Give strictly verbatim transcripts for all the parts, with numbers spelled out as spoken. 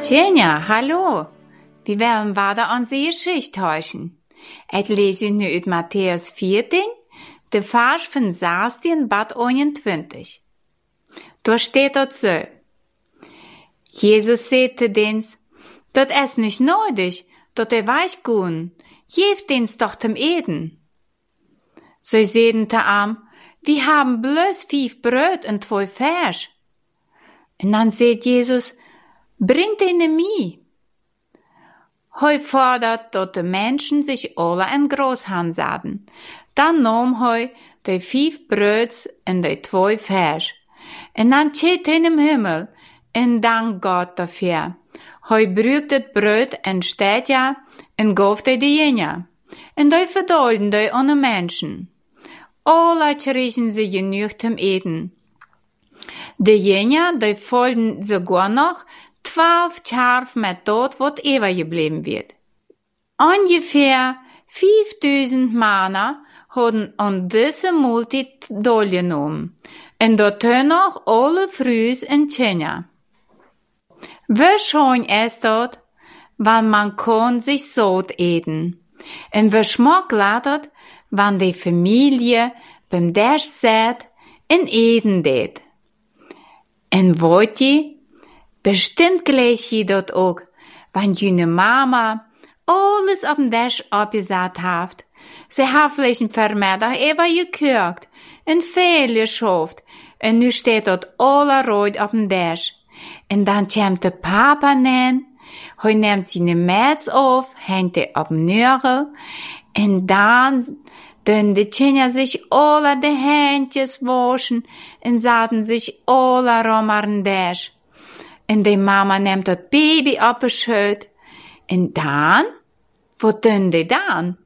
Tjena, hallo. Vi willen verder onze Geschichte hören. Ik lees u nu uit Matthäus veertien, de vers van zestien tot eenentwintig. Daar steht dat zo. Jesus sagte dens, dat is nicht nodig, dat er weichgehen. Geeft dens doch zum Eden. Sie zeiden te ihm, wir haben bloß fünf Brot und zwei Fisch. Und dann sagt Jesus, bringt ihnen mir. Hij fordert, dat de mensen sich alle in Großhand zaten. Dann nahm hij de vijf brood en de twee Fisch. En dan keek hij in den Himmel en dank Gott dafür. Hij brügt het brood en steht ja en gaf de de jenja. En die verdeelden die aan de mensen. Alle kregen ze genoeg zum Eten. De jenja, die volden sogar noch twaalf Schafe mit dort, wat übergeblieben wird. Ungefähr vijfduizend Männer hadden an diese Multit deelgenomen. En dat noch alle Frühs in China. Wie schön ist dat, wann man kann sich satt eten. En wie schmack laat wann die Familie beim Tisch zit en eten deed. En weet je, bestimmt gleich je dat ook, wann jene Mama alles op den Tisch abgesat heeft. Ze heeft vielleicht een vermiddag even gekookt en veel geschaft en nu steht dat alle rood op den Tisch. En dan komt de papa nen, hij neemt zijn muts af, hangt die op den Nörgel en dan doen de kinderen sich alle de handjes waschen en zaten sich alle rum aan den Tisch. En de mama neemt dat baby op de schoot. En dan, wat doen die dan?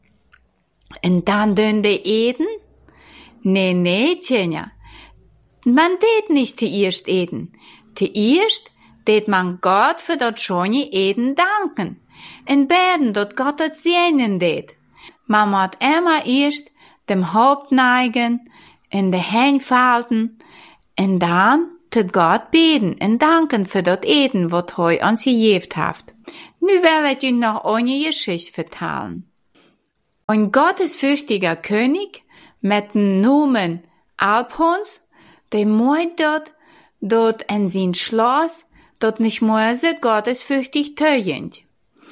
En dan doen die eten? Nee, nee, Tjena. Man deed nicht zuerst eten. Zuerst deed man Gott für dat schöne Eten danken. En beten, dat Gott dat segnen deed. Man moet immer erst dem Haupt neigen en de Hände falten. En dan te Gott beten en danken für dat Eten, wat hij ons gegeven heeft. Nu wil ik u nog eine Geschichte vertellen. Ein gottesfürchtiger König mit dem Namen Alphons, der meint dort, dort in sein Schloss, dort nicht mehr so gottesfürchtig tögend.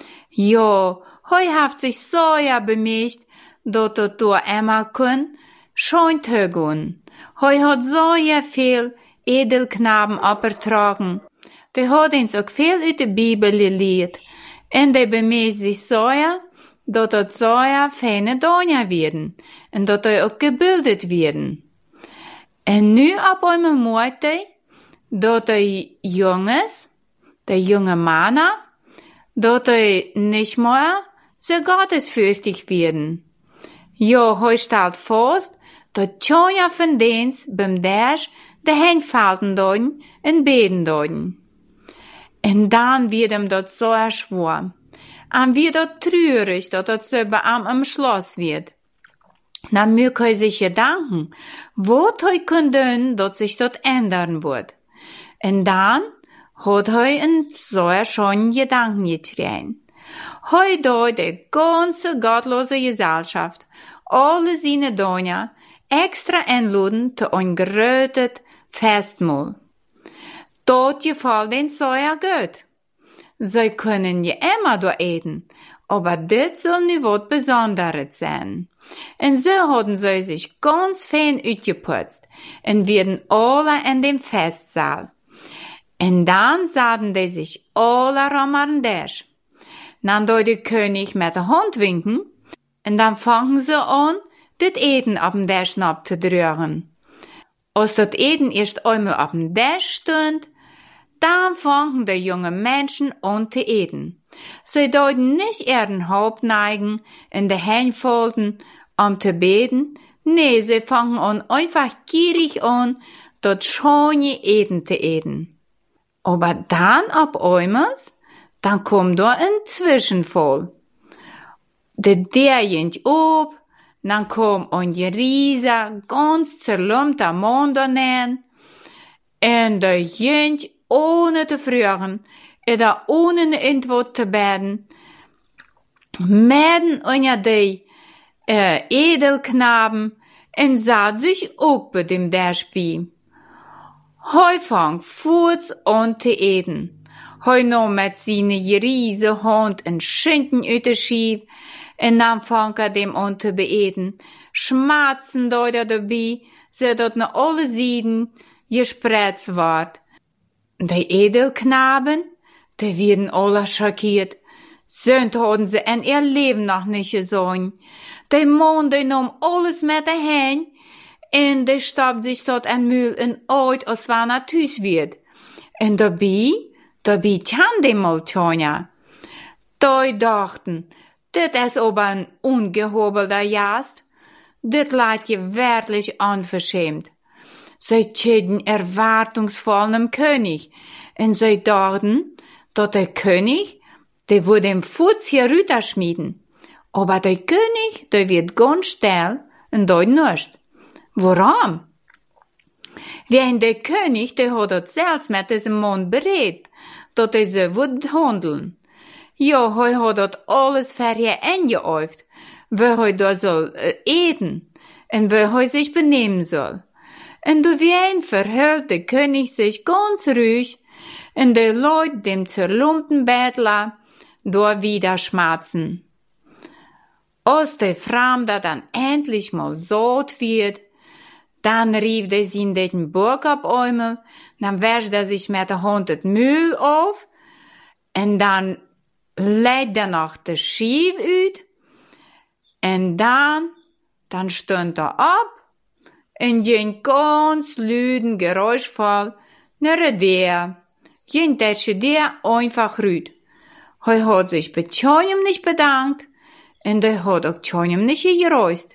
Ja, hij hat sich so ja bemüht, dort dort door immer kun, schön tögen. Hij hat so ja viel Edelknaben abgetragen. Die hat uns auch viel uit de Bibel geleerd. En die bemüht sich so ja, dat het so ja feine Donja werden. En dat die auch gebildet werden. En nu op einmal meint die, dat die Jungs, die junge Männer, dat die nicht mehr so gottesfürchtig werden. Ja, hij stelt vast, dat Tjonja von dens beim Tisch de Hände falten doen en beten doen. En dan wird ihm dat so erschwor. En wird dat treurig, dat dat so bei ihm im Schloss wird. Dan mögt hij sich gedanken, wat hij kan doen, dat sich dat ändern wird. En dan hat hij een so schönen Gedanken getrien. Hij deed de ganze gottlose Gesellschaft, alle seine Donja, extra einladen zu ein gerötet Festmahl. Dort gefällt den so ja gut. Sie können ja immer da eten, aber das soll nicht was Besonderes sein. Und so hatten sie sich ganz fein uitgeputzt und werden alle in dem Festsaal. Und dann sahen die sich alle rum an den Tisch. Dann doit der König mit der Hand winken und dann fangen sie an, das Eten auf dem Tisch abzudrücken. Als das Eten erst einmal auf dem Tisch stund, dann fangen die jungen Menschen an zu eten. Sie deuten nicht ihren Haupt neigen, in die Hände falten, um zu beten, nee, sie fangen an einfach gierig an, das schöne Eten zu eten. Aber dann ab einmal, dann kommt da ein Zwischenfall. Der derjent ob, dann kommt ein riesiger, ganz zerlumpter Mann daneben, und der jent ohne zu fragen, oder ohne eine Antwort zu beten, meden unter die äh, Edelknaben und saht sich auch bei dem Derspie. Heu fang Furz an zu eden. Heu no mit seine riese Hand en Schinken uit de Schief, en dann fang er dem an zu beeden. Schmatzen deut er dabei, so dat na alle Sieden gesprätzt ward. Die Edelknaben, die werden alle schockiert. Söhnt hadden sie en ihr Leben noch nicht gesehen. Die Mann, die nahm alles mit daheim, en die stappt sich dort en Mühl in oid, als wann er thuis wird. En dabei, dabei kann die mal tja. Die dachten, dit is aber ein ungehobelter Jast. Dit laat je werklich unverschämt. Sie tschäden erwartungsvoll nem König, en sie dachten, dat der König, der würde dem Fuß hier rüberschmieden. Aber der König, der wird ganz still und deut nicht. Warum? Wenn der König, der hat dort selbst mit diesem Mann berät, dat er so wird handeln. Ja, hij hat dort alles für ihr eingeäuft, wie er da soll äh, eden, und wie er sich benehmen soll. Und du wie verhält der König sich ganz ruhig, und die Leute dem zerlumpten Bettler da wieder schmerzen. Als der Fremde dann endlich mal satt wird, dann rief der sie in den Burg abäumel, dann wäscht er sich mit der Hand das Mühl auf, und dann legt er noch das Schief uit, und dann, dann stund er ab, und ging ganz lüden, geräuschvoll, nach der, ging der einfach rüd. Er hat sich bei keinem nicht bedankt, und er hat auch keinem nicht gereust.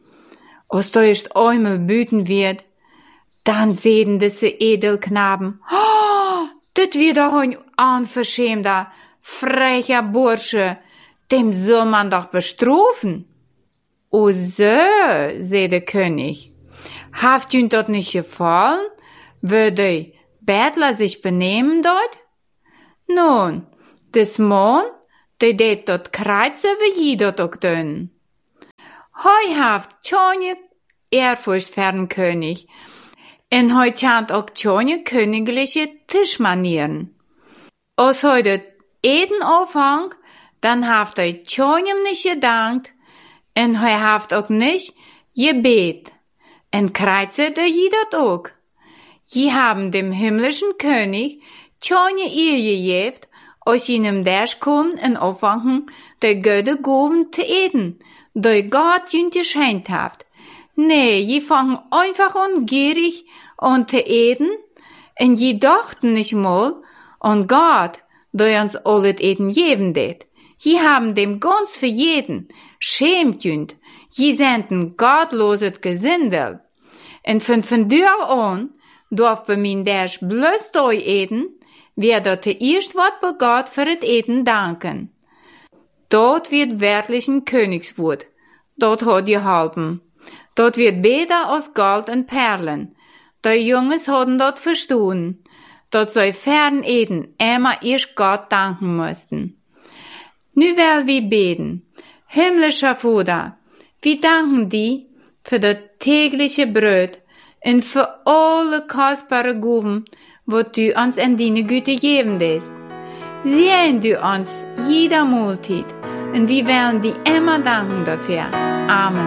Als da erst einmal büten wird, dann sehen diese Edelknaben, oh, das wird doch ein unverschämter, frecher Bursche, dem soll man doch bestrafen. O so, sagt der König, haft ihn dort nicht gefallen, wie die Bettler sich benehmen dort? Nun, des Mann, der det dort kreuze wie jeder dort dünn. Hoi haft keine Ehrfurcht für den König, und hoi chant auch keine königliche Tischmanieren. Als heute Eden aufhang, dann haft er keinem nicht gedankt, und hoi haft auch nicht gebet, und kreuze der jeder auch. Je haben dem himmlischen König keine Ehe gegeft, als ihnen dersch kommen und aufwachen, der Götter goven zu eden, der Gott ihn geschenkt hat. Nee, je fangen einfach an gierig an zu eden, und je dachten nicht mal an Gott, der uns alles eden geben det. Je haben dem ganz für jeden, schämt jünd, je senden gottloses Gesindel. Und von von dür an, darf bei min dersch bloß doi eden, wer dort der erst wat bei Gott für het eden danken. Dort wird wirklich ein Königswort. Dort hat geholfen. Dort wird besser als Gold und Perlen. Die Jungs hatten dort verstanden. Dort soll fern eden immer erst Gott danken mussten. Nu will wir beten. Himmlischer Vater, wir danken dir für das tägliche Brot und für alle kostbare Gaben, was du uns in deine Güte geben lässt. Sehen du uns jeder Mahlzeit, und wir werden dir immer danken dafür. Amen.